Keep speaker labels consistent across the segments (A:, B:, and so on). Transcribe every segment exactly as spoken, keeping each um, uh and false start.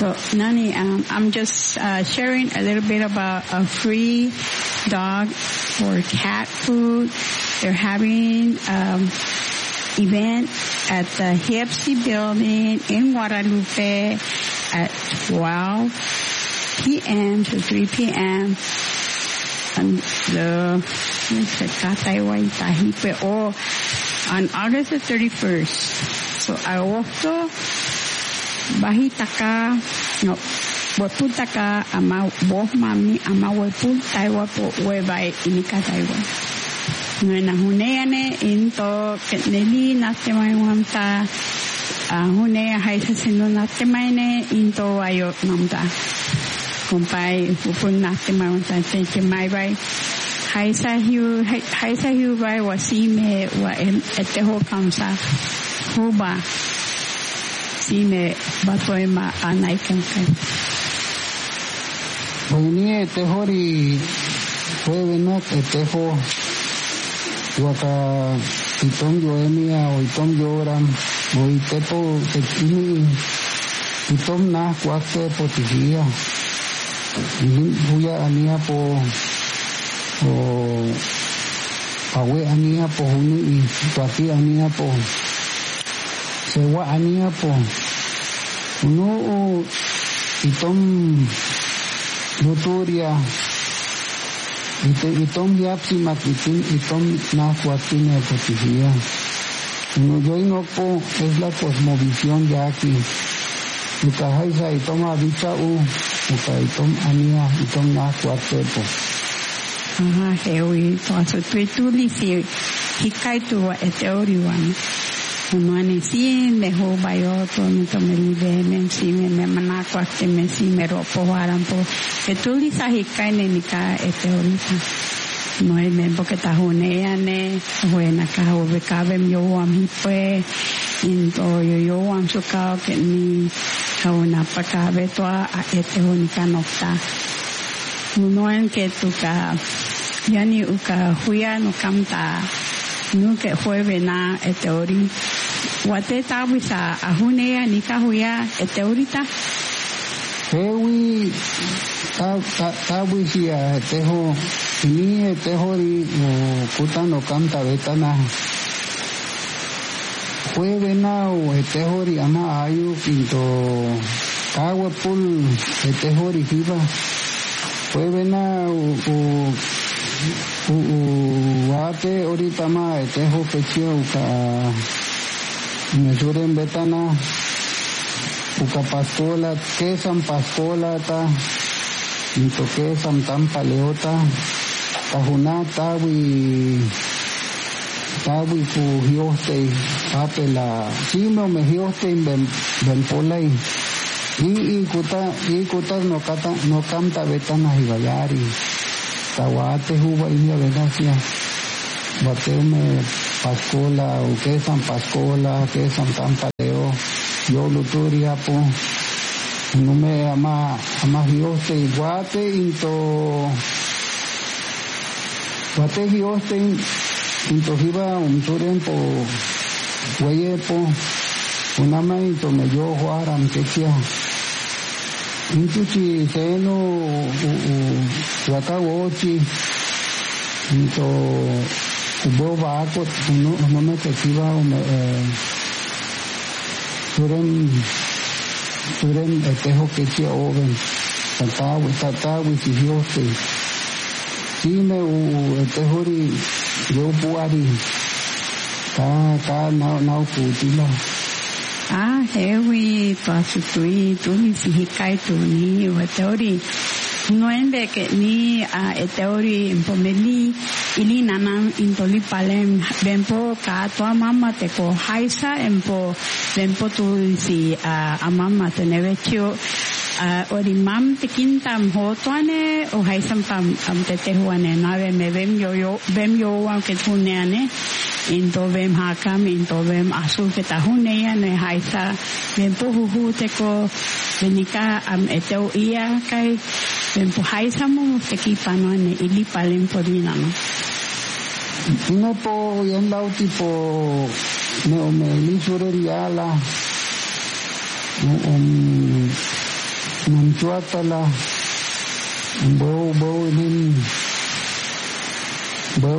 A: So, Nani, um, I'm just uh, sharing a little bit about a free dog or cat food. They're having um event at the Hipsy building in Guadalupe at twelve p.m. to three p.m. on the or on August the thirty-first. So agosto bahitaka no waputaka ama boh mami ama waput taiwa po webai inika taiwa. Nuena huneane into ketneli natemai wamta hunea haisa sendo natemaine into ayo namta. Kumpai upun natemai wamta tenke mai bai haisa hiu haisa hiu bai wasime wa eteho kamsa huba sime batoima anaikankai.
B: Hoy etehori juevenat eteho waka itom yoemia o itom yoram o itepo tekini itom na kwake potihia ini buya ania po o pawe ania po huni tuaki ania po sewa ania po uno itom nuturia Ite itom yapsi makitin itom na cuatine potihia. No yo inopo es la cosmovisión ya aquí. Uka haisa itom abicha u uka itom ania itom na cuatepo.
A: Aha, hewi toaso tuituli si hikai tuwa eteoriwan. Unuani si meho bayoto mito melibe men si me manakwa te me si me ropo warampo etuli sa hikai ne nika eteorita no e me porque ta honea ne buena ka o bekabe yo am hipe into yo yo am suka ke ni kauna pakabe to a eteonika nokta unoen ke tuka yani uka huya no kamta no que jueve na eteori wate tabisa ahunea nikahuya eteorita
B: hewi ta ta tabisia eteho ni etehori o kutano kanta betana jueve na o etehori ama ayu pinto kawa pul etehori hiba jueve na o u wate ahorita ma eteho pechio uka mesuren betana uka paskola kesam paskola ta nito kesam tampa leota tahuna tawi tawi ku hioste apela sino me hioste ben ben polai i i kuta i kuta no kata no kamta betana hibayari tawate huba inia vegasia bateume pascola o quesam pascola quesam tampaleo yo luturia po no me ama ama hioste iguate into guate hioste into hiba un turempo hueyepo una ma into me yo guaram quechia intuchi seno u wakawochi into ubo bako no no me tekiba o me suren suren etejo kechi oven tatawi tatawi sihiote sime u etejori yo buari ka ka na na putila.
A: Ah, hewi pasutui tuli sihikai tuni wateori nuende ke ni a eteori impomeli ili nanan intoli palem bempo ka to mama te ko haisa empo bempo tu si a mama te nevechio a ori mam te kintam hotwane o haisam pam am te te huane nave me bem yo yo bem yo am ke tuneane into bem hakam into bem asul ke tahunea ne haisa bem po hu te ko benika am eteu ia kai bem po haisa mo te ki panone ili palem podina no
B: no po yan lau tipo ne o me li sureriala no um Nanchuatala, Bo Bo Lin, Bo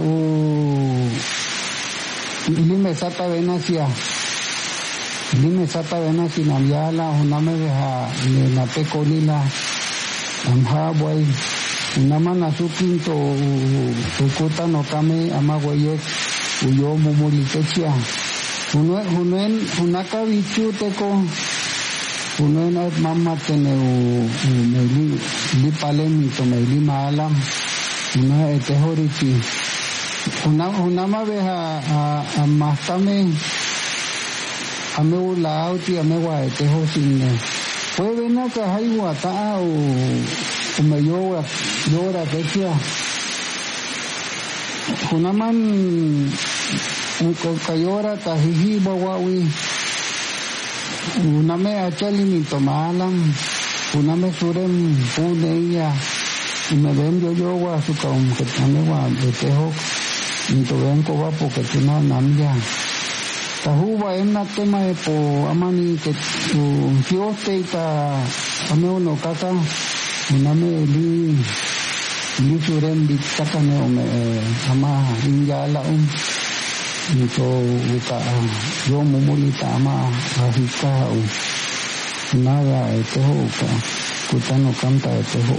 B: Lime Sata Venacia, Lime Sata Venacia, Namiala, Uname Veja, Napeco Lila, Amhabway, Unama Nasukinto, Ukuta no Kame, Amawayek, Uyo Mumulitechia, Unuen, Unaka Vichu Teco. Uno na mama tene u meli li palemi to meli maalam una ete horiti una una ma beha a a mastame ame ula auti ame wa ete hosine fue vena ka haiwa ta o o me yoga yora ketia una man un kayora ta hiji bawawi una me achali mi tomalam, una me surem puneia, y me ven yo yo wa su kaum que tame wa betejo, y to ven ko wa porque tuna namya. Tahuba en na tema e po amani que tu fioste ta ame uno kaka, una me li li surem bi kaka ne me ama ingala um. Nito uta yo mumulita ama ahika u nada eteho ka kutano kanta eteho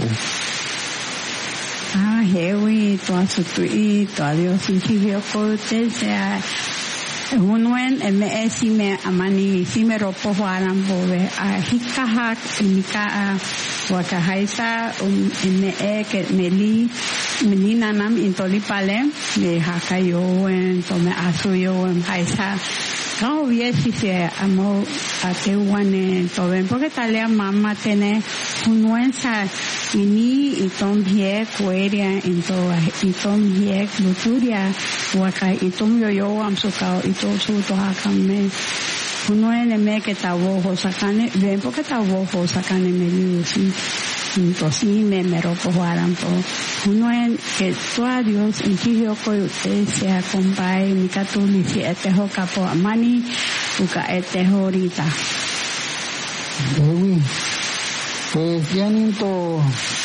A: ah hewi to asutui to adios injivio kote sea unuen ms me amani sime ropo haram bove ahika hak nika wakahaisa um me ke meli menina nam intoli pale me hakayo en tome asuyo en haisa kao viesi se amo ateuane toben porque talea mamá tene unuensa ini itom vie kueria into itom vie luturia waka itom yo yo am sukao ito su to hakame unuen me que tavo hosakane ven porque tavo hosakane me lusi entonces me me ropo guarampo uno en que toda Dios en que yo puedo se acompañe mi catolici este ho capo amani uka este horita
B: oui pues ya ninto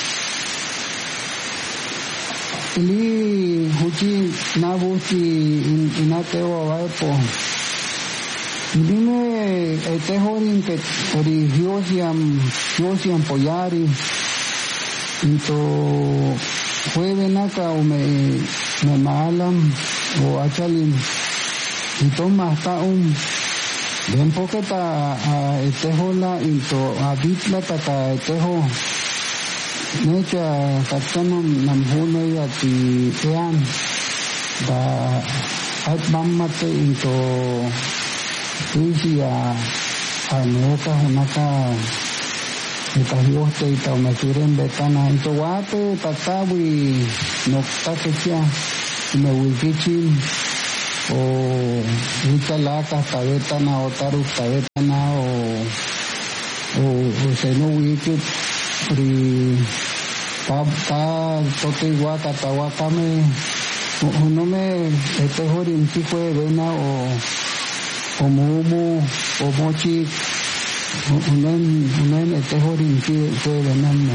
B: li huchi nabuti inateo vaipo dime este horin que origiosiam josiam poyari into fue venaka o me me malam o achalim y toma hasta un ven poqueta a este hola into habitla tata este ho necha katano namhune ya ti ean da at mamate into isia anuka hunaka itahiyote ita umasuren betana into wate tatawi nokta kechia me wikichin o wikalaka tabetana o taru tabetana o o seno wikit pri tabta tote waka tawakame uno me este jorin tikwe bena o o mumu o mochi unen unen este jorin ki fue benamne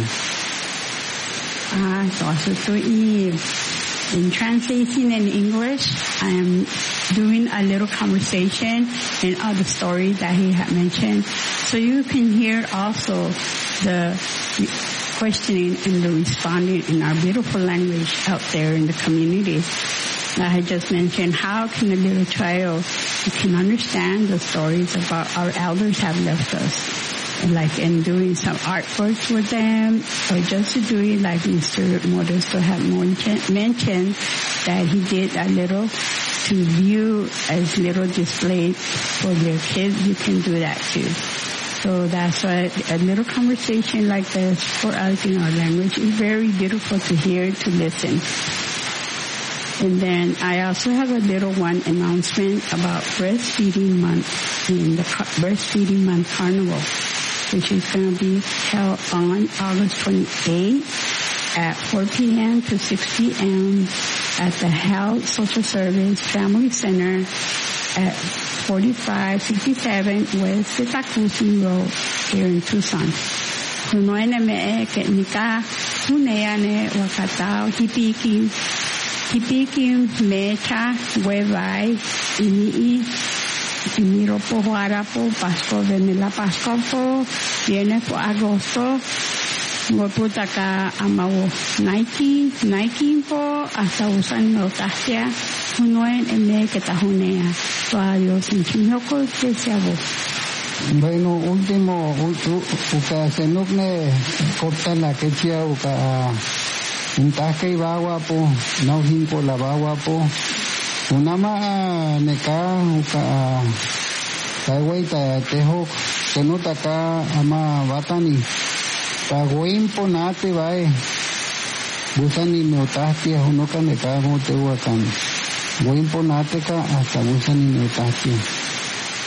A: ah so so in translating in English I am doing a little conversation and all the stories that he had mentioned so you can hear also the questioning and the responding in our beautiful language out there in the community. I had just mentioned how can a little child you can understand the stories about our elders have left us, like in doing some artworks with them, or just doing like Mister Modesto had mentioned that he did a little to view as little display for their kids. You can do that too. So that's why a little conversation like this for us in our language is very beautiful to hear, to listen. And then I also have a little one announcement about Breastfeeding Month in the Breastfeeding Month Carnival, which is going to be held on August twenty-eighth at four p.m. to six p.m. at the Health Social Service Family Center at forty-five sixty-seven West Sitacusi Road here in Tucson. no ene me que nika huneane wakatao hipiki hipiki mecha huevai ini ini ropo huarapo pasco de la pasco po viene por agosto ngoputa ka amao Nike Nike po hasta usan notasia no ene que tajunea todavía sin chinoko que se abo.
B: Bueno, último, uka senukne corta la quechua uka untaje y bagua po, no hinko la bagua po, unama neka uka kaiwaita tejo senuta ka ama batani, pagoin po nate bae, busani neotastia unoka neka mote uakan, goin po nate ka hasta busani neotastia.